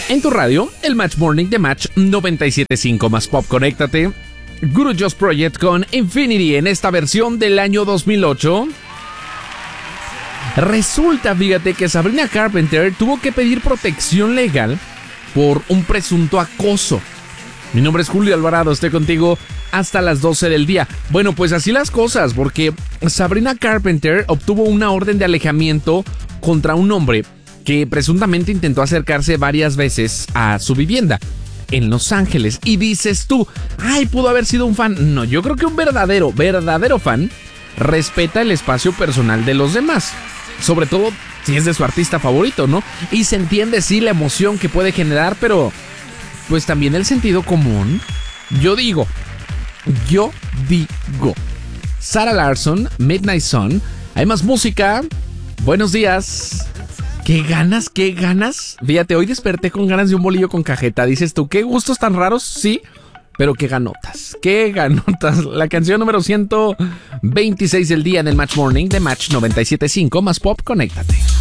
En tu radio, el Match Morning de Match 97.5 más Pop. Conéctate. Guru Just Project con Infinity en esta versión del año 2008. Resulta, fíjate, que Sabrina Carpenter tuvo que pedir protección legal por un presunto acoso. Mi nombre es Julio Alvarado, estoy contigo hasta las 12 del día. Bueno, pues así las cosas, porque Sabrina Carpenter obtuvo una orden de alejamiento contra un hombre que presuntamente intentó acercarse varias veces a su vivienda en Los Ángeles. Y dices tú, ay, pudo haber sido un fan. No, yo creo que un verdadero fan respeta el espacio personal de los demás. Sobre todo si es de su artista favorito, ¿no? Y se entiende, sí, la emoción que puede generar, pero pues también el sentido común. Yo digo, Sarah Larsson, Midnight Sun. Hay más música. Buenos días. ¿Qué ganas? Fíjate, hoy desperté con ganas de un bolillo con cajeta. Dices tú, ¿qué gustos tan raros? Sí, pero qué ganotas. La canción número 126 del día en el Match Morning de Match 97.5 más Pop. Conéctate.